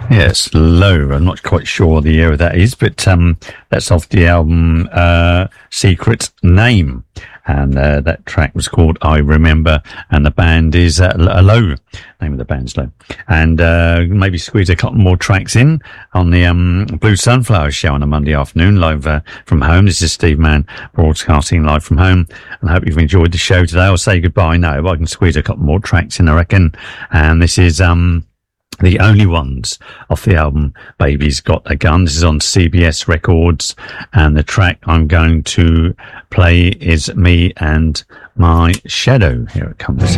Yes, Low. I'm not quite sure the year that is, but that's off the album Secret Name. And that track was called I Remember, and the band is Low. Name of the band's Low. And maybe squeeze a couple more tracks in on the Blue Sunflower Show on a Monday afternoon, live from home. This is Steve Mann broadcasting live from home. And I hope you've enjoyed the show today. I'll say goodbye now, but I can squeeze a couple more tracks in, I reckon. And this is The Only Ones off the album Baby's Got a Gun. This is on CBS Records, and the track I'm going to play is Me and My Shadow. Here it comes.